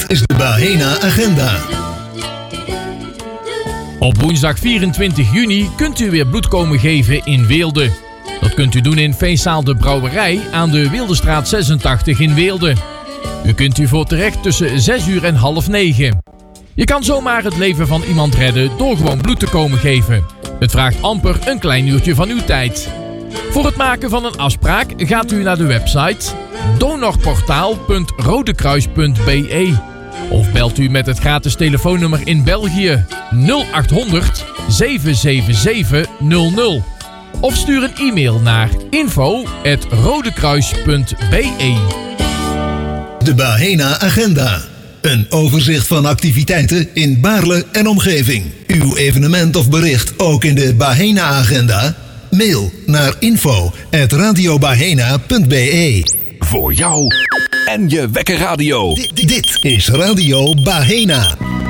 is de Bahena Agenda. Op woensdag 24 juni kunt u weer bloed komen geven in Weelde. Dat kunt u doen in feestzaal De Brouwerij aan de Weeldestraat 86 in Weelde. U kunt u voor terecht tussen 6 uur en half 9. Je kan zomaar het leven van iemand redden door gewoon bloed te komen geven. Het vraagt amper een klein uurtje van uw tijd. Voor het maken van een afspraak gaat u naar de website donorportaal.rodekruis.be of belt u met het gratis telefoonnummer in België 0800 777 00 of stuur een e-mail naar info@rodekruis.be. De Bahena Agenda. Een overzicht van activiteiten in Baarle en omgeving. Uw evenement of bericht ook in de Bahena Agenda? Mail naar info@radiobahena.be. Voor jou en je wekkerradio. Dit is Radio Bahena.